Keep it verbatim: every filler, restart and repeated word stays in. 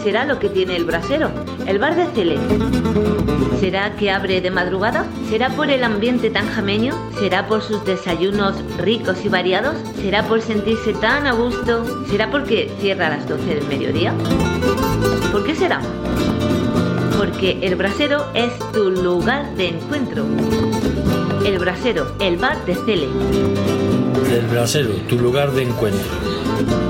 será lo que tiene el brasero, el bar de Cele. ¿Será que abre de madrugada? ¿Será por el ambiente tan jameño? ¿Será por sus desayunos ricos y variados? ¿Será por sentirse tan a gusto? ¿Será porque cierra a las doce del mediodía? ¿Por qué será? Porque el brasero es tu lugar de encuentro. El brasero, el bar de Cele. El brasero, tu lugar de encuentro.